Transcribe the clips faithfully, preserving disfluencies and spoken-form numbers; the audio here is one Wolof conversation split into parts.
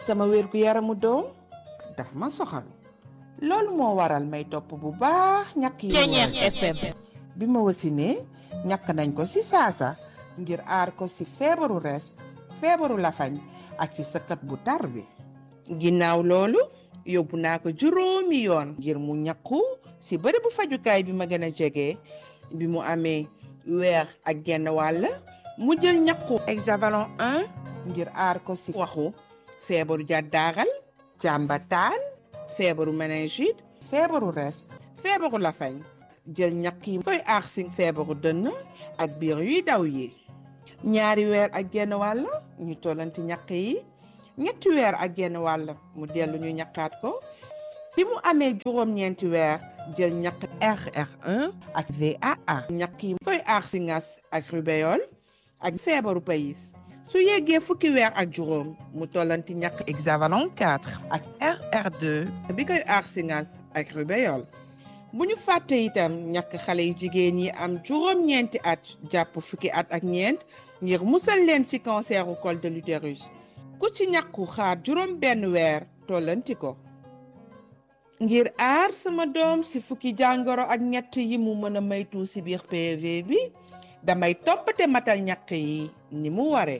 sama wér gu yaramu doom daf ma soxal loolu moo waral may topp bu baax ñàkk yi F M bi ma wasinee ñàkk nañ ko ci saasa ngir aar ko ci feebaru rees feebaru lafañ ak ci sëkkat bu tar bi ginnaaw loolu yóbbu naa ko juróomi yoon ngir mu ñàkku ci bërëbu fajukaay bi ma gën a jege bi mu amee weer ak genn wàll mu jël ñàkku hexavalon un ngir aar ko ci waxu feebaru jàddaaral jàmbataan feebaru méningite feebaru rees feebaru lafañ jël ñàkk yi koy aar ci feebaru dënn ak biir yuy daw yi ñaari weer ak genn wàll ñu tollanti ñàkk yi ñetti weer ak genn wàll mu dellu ñu ñàkkaat ko bi mu amee juróom-ñeenti weer jël ñàkk R R un ak V A A ñàkk yi koy aar ci ngas ak rubéole ak feebaru payis su yeggee fukki weer ak juróom mu tollanti ñàkk hexavalon quatre ak R R deux bi koy aar ci ngas ak rubéole bu ñu fàtte itam ñàkk xale yu jigéen yi am juróom-ñeenti at jàpp fukki at ak ñeent ngir musal leen ci canceru col de l'utérus ku ci ñàkku xaar juróom benn weer tollanti ko ngir aar sama doom ci fukki jàngoro ak ñett yi mu mën a maytu ci biir P V bi damay toppate matal ñàkk yi ni mu waree.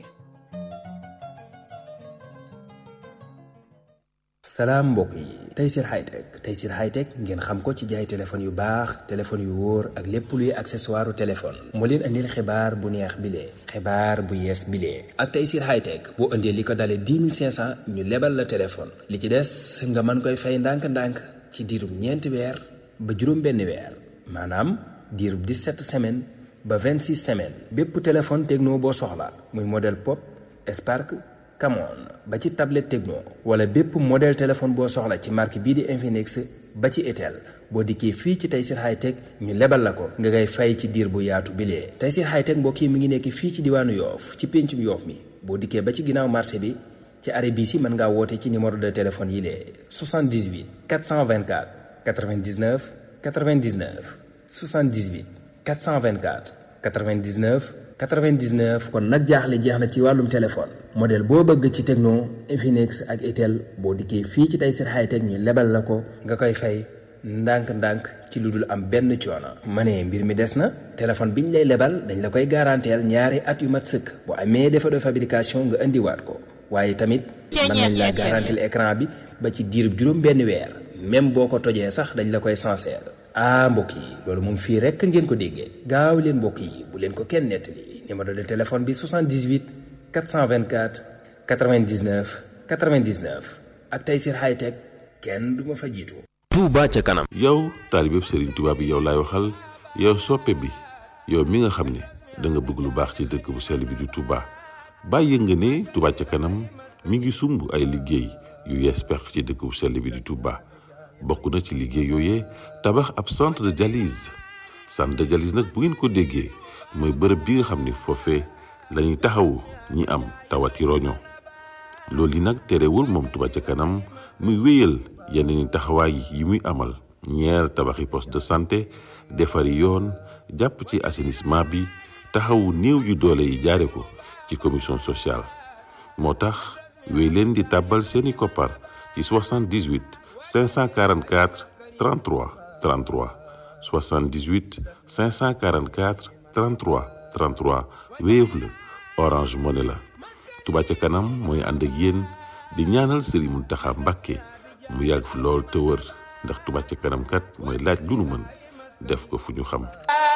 salaam mbokk yi Tayssir Hightech Tayssir Hightech ngeen xam ko ci jaay téléphone yu baax téléphone yu wóor ak lépp luy accessoire téléphone moo leen andil xibaar bu neex bile xibaar bu yees bile ak Tayssir Hightech boo indee li ko dalee dix mille cinq cents ñu lebal la téléphone li ci des nga mën koy fay ndànk-ndànk ci diirub ñeenti weer ba juróom benn weer maanaam diirub dix-sept semaines ba vingt-six semaines bépp téléphone Tecno boo soxla muy modèle Pop Spark Camon ba ci tablette Tecno wala bépp modèle téléphone boo soxla ci marque bii di Infinix ba ci Itel boo dikkee fii ci Tayssir Hightech ñu lebal la ko nga ngay fay ci diir bu yaatu bilee Tayssir Hightech mbokk yi mi ngi nekk fii ci diwaanu Yoof ci péncum Yoof mi boo dikkee ba ci ginnaaw marché bi ci arrêt bii si mën ngaa woote ci numéro de téléphone yi lee soixante-dix-huit quatre cent vingt-quatre quatre-vingt-dix-neuf quatre-vingt-dix-neuf soixante-dix-huit quatre cent vingt-quatre quatre-vingt-dix-neuf quatre-vingt-dix-neuf kon nag jaaxle jeex na ci wàllum téléphone modèle boo bëgg ci Tecno Infinix ak Itel boo dikkee fii ci Tayssir Hightech ñu lebal la ko nga koy fay ndànk-ndànk ci lu dul am benn coono. ma ne mbir mi des na téléphone biñ lay lebal dañ la koy garanteel ñaari at yu mat sëkk bu amee défaut de fabrication nga indiwaat ko waaye tamit mën nañ la garanteel écran bi ba ci diirub juróom benn weer même boo ko tojee sax dañ la koy sincère. ah mbokk yi loolu moom fii rekk ngeen ko déggee gaaw leen mbokk yi bu leen ko kenn nettali numéro de téléphone bi soixante-dix-huit quatre cent vingt-quatre quatre-vingt-dix-neuf quatre-vingt-dix-neuf ak Tayssir Hightech kenn du ma fa jiitu. Touba ca kanam. yow taalibeb Serigne Touba bi yow laay waxal yow soppe bi yow mi nga xam ne da nga bëgg lu baax ci dëkk bu sell bi di Touba bàyyi nga ne Touba ca kanam mi ngi sumb ay liggéey yu yees pex ci dëkk bu sell bi di Touba. bokk na ci liggéey yooyee tabax ab centre de dialyse centre de dialyse nag bu ngeen ko déggee mooy bërëb bi nga xam ne foofee lañuy taxawu ñi am tawati roño loolu yi nag terewul moom Touba ca kanam muy wéyal yeneen taxawaay yi muy amal ñeer tabaxi poste de santé defari yoon jàpp ci assainissement bi taxawu néew yu doole yi jaare ko ci commission sociale moo tax wéy leen di tàbbal seeni koppar ci soixante-dix-huit cinq cent quarante-quatre trente-trois trente-trois soixante-dix-huit cinq cent quarante-quatre trente-trois trente-trois Wave la Orange Money la Touba ca kanam mooy ànd ak yéen di ñaanal Serigne Mountakha Mbacké mu yàgg fi lool te wër ndax Touba ca kanam kat mooy laaj lu nu mën def ko fu ñu xam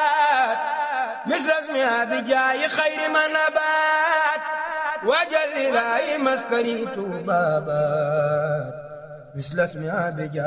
misras mi abijaayi xayri ma nabaat wajal ilaahi maskani tuubabaat misras mi abijaayi